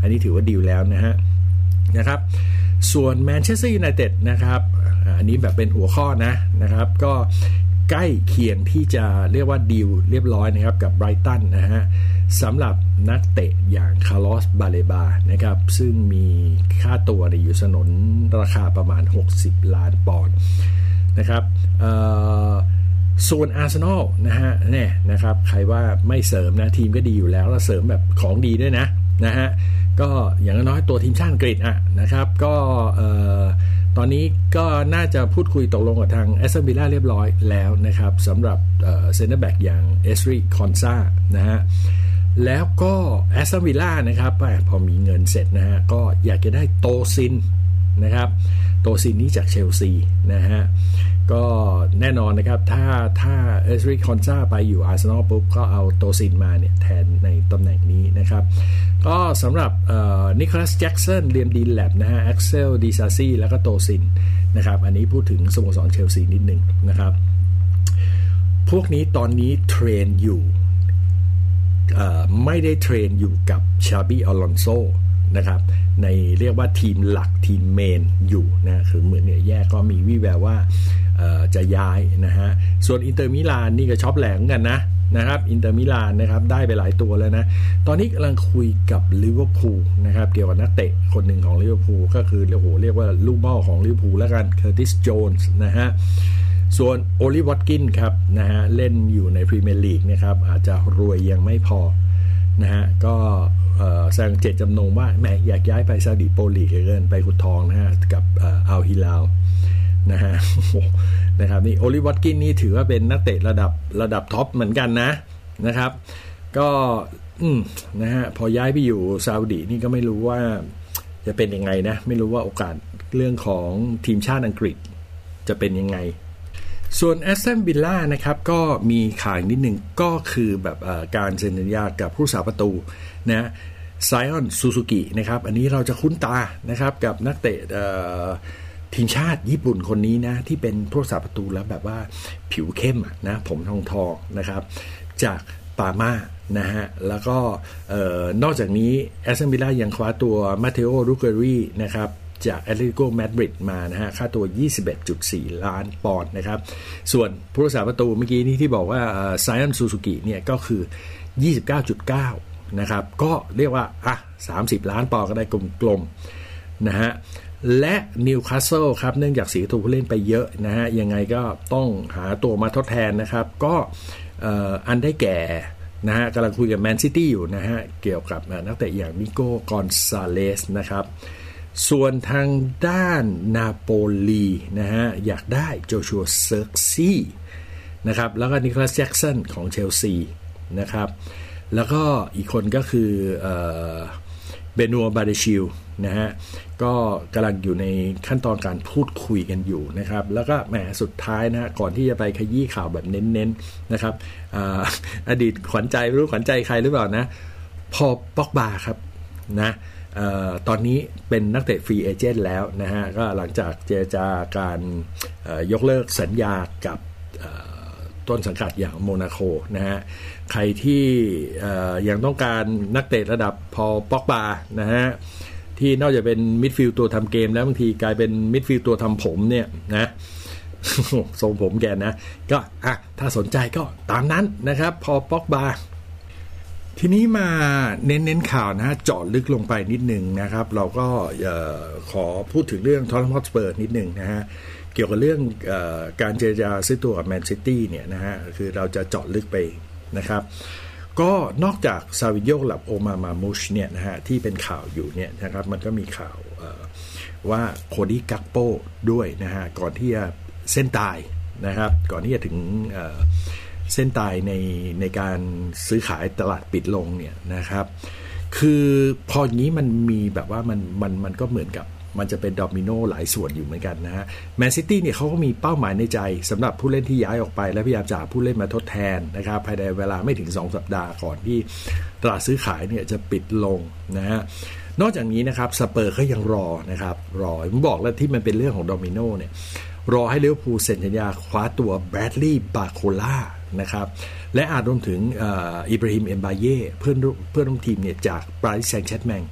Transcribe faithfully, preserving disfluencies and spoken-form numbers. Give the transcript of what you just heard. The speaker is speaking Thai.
อันนี้ถือว่าดีลแล้วนะฮะนะครับส่วนแมนเชสเตอร์ยูไนเต็ดนะครับอันนี้แบบเป็นหัวข้อนะนะครับก็ใกล้เคียงที่จะเรียกว่าดีลเรียบร้อยนะครับกับไบรตันนะฮะสำหรับนักเตะอย่างคาร์ลอสบาเลบานะครับซึ่งมีค่าตัวอยู่สนนราคาประมาณหกสิบล้านปอนด์นะครับส่วนอาร์เซนอลนะฮะเนี่ยนะครับใครว่าไม่เสริมนะทีมก็ดีอยู่แล้วแล้วเสริมแบบของดีด้วยนะนะฮะก็อย่างน้อยตัวทีมชาติอังกฤษอ่ะนะครับก็ตอนนี้ก็น่าจะพูดคุยตกลงกับทางแอสตันวิลล่าเรียบร้อยแล้วนะครับสำหรับเซนเตอร์แบ็กอย่างเอสรีคอนซานะฮะแล้วก็แอสตันวิลล่านะครับพอมีเงินเสร็จนะฮะก็อยากจะได้โตซินนะครับโตซินนี้จากเชลซีนะฮะก็แน่นอนนะครับถ้าถ้าเอสริคอนซาไปอยู่อาร์เซนอลปุ๊บก็เอาโตซินมาเนี่ยแทนในตำแหน่งนี้นะครับก็สำหรับนิโคลัสแจ็กสันเรียมดีแลบนะฮะแอ็กเซลดีซาซีแล้วก็โตซินนะครับอันนี้พูดถึงสโมสรเชลซีนิดนึงนะครับพวกนี้ตอนนี้เทรนอยู่ไม่ได้เทรนอยู่กับชาบีอลอนโซนะครับในเรียกว่าทีมหลักทีมเมนอยู่นะคือเหมือนเนี่ยแยกก็มีวิแววว่าจะย้ายนะฮะส่วนอินเตอร์มิลานนี่ก็ช็อปแหลงกันนะนะครับอินเตอร์มิลานนะครับได้ไปหลายตัวแล้วนะตอนนี้กำลังคุยกับลิเวอร์พูลนะครับเกี่ยวกับนักเตะคนหนึ่งของลิเวอร์พูลก็คือโอ้โหเรียกว่าลูกเบ้าของลิเวอร์พูลแล้วกันเคอร์ติสโจนส์นะฮะส่วนโอลิวัตกินครับนะฮะเล่นอยู่ในพรีเมียร์ลีกนะครับอาจจะรวยยังไม่พอนะฮะก็แสดงเจตจำนงว่าแหมอยากย้ายไปซาอุดิโปรลีกเกินไปขุดทองนะฮะกับอัลฮิลาลนะฮะนะครับนี่โอลิวัตกินนี่ถือว่าเป็นนักเตะระดับระดับท็อปเหมือนกันนะนะครับก็อืมนะฮะพอย้ายไปอยู่ซาอุดินี่ก็ไม่รู้ว่าจะเป็นยังไงนะไม่รู้ว่าโอกาสเรื่องของทีมชาติอังกฤษจะเป็นยังไงส่วนแอสตันวิลล่านะครับก็มีข่าวนิดนึงก็คือแบบการเซ็นสัญญากับผู้สาประตูนะไซออนซูซูกินะครับอันนี้เราจะคุ้นตานะครับกับนักเตะทีมชาติญี่ปุ่นคนนี้นะที่เป็นผู้รักษาประตูแล้วแบบว่าผิวเข้มนะผมทองทองนะครับจากปาม่านะฮะแล้วก็นอกจากนี้แอสตันวิลล่ายังคว้าตัวมาเทโอรูเกอรี่นะครับจากแอตเลติโกมาดริดมานะฮะค่าตัว ยี่สิบเอ็ดจุดสี่ ล้านปอนด์นะครับส่วนผู้รักษาประตูเมื่อกี้นี้ที่บอกว่าไซออนซูซูกิเนี่ยก็คือ ยี่สิบเก้าจุดเก้า นะครับก็เรียกว่าอ่ะสามสิบล้านปอนด์ก็ได้กลมๆนะฮะและนิวคาสเซิลครับเนื่องจากเสียตัวผู้เล่นไปเยอะนะฮะยังไงก็ต้องหาตัวมาทดแทนนะครับก็อันได้แก่นะฮะกำลังคุยกับแมนซิตี้อยู่นะฮะเกี่ยวกับนักเตะอย่างนิโก้กอนซาเลสนะครับส่วนทางด้านนาโปลีนะฮะอยากได้โจชัวเซิร์กซี่นะครับแล้วก็นิโคลัสแจ็กสันของเชลซีนะครับแล้วก็อีกคนก็คือเอ่อเบนัวบาเดชิลนะฮะก็กำลังอยู่ในขั้นตอนการพูดคุยกันอยู่นะครับแล้วก็แหมสุดท้ายนะก่อนที่จะไปขยี้ข่าวแบบเน้นๆนะครับ อ, อดีตขวัญใจไม่รู้ขวัญใจใครหรือเปล่านะพอป็อกบาครับนะอ, ตอนนี้เป็นนักเตะฟรีเอเจนต์แล้วนะฮะก็หลังจากเจรจาการยกเลิกสัญญากับต้นสังกัดอย่างโมนาโคนะฮะใครที่ยังต้องการนักเตะระดับพอป็อกบานะฮะที่นอกจากเป็นมิดฟิลด์ตัวทำเกมแล้วบางทีกลายเป็นมิดฟิลด์ตัวทำผมเนี่ยนะทรงผมแกนะก็อ่ะถ้าสนใจก็ตามนั้นนะครับพอป็อกบาทีนี้มาเน้นๆข่าวนะเจาะลึกลงไปนิดนึงนะครับเราก็ขอพูดถึงเรื่องท็อตแนมฮอตสเปอร์นิดนึงนะฮะเกี่ยวกับเรื่องเอ่อการเจรจาซื้อตัวกับแมนซิตี้เนี่ยนะฮะคือเราจะเจาะลึกไปนะครับก็นอกจากซาวิโยกับโอมามามุชเนี่ยนะฮะที่เป็นข่าวอยู่เนี่ยนะครับมันก็มีข่าวว่าโคดี้กักโปด้วยนะฮะก่อนที่จะเส้นตายนะครับก่อนที่จะถึงเส้นตายในในการซื้อขายตลาดปิดลงเนี่ยนะครับคือพออย่างนี้มันมีแบบว่ามันมันมันก็เหมือนกับมันจะเป็นดอมิโนหลายส่วนอยู่เหมือนกันนะฮะแมนซิตี้เนี่ยเขาก็มีเป้าหมายในใจสำหรับผู้เล่นที่ย้ายออกไปและพยายามจะหาผู้เล่นมาทดแทนนะครับภายในเวลาไม่ถึงสองสัปดาห์ก่อนที่ตลาดซื้อขายเนี่ยจะปิดลงนะฮะนอกจากนี้นะครับสเปอร์ก็ยังรอนะครับรอผมบอกแล้วที่มันเป็นเรื่องของดอมิโนเนี่ยรอให้ลิเวอร์พูลเซ็นสัญญาคว้าตัวแบรดลีย์บาโคล่านะครับและอาจรวมถึงอิบราฮิมเอ็มบาเย่เพื่อนเพื่อนร่วมทีมเนี่ยจากปารีสแซงต์แชร์แมง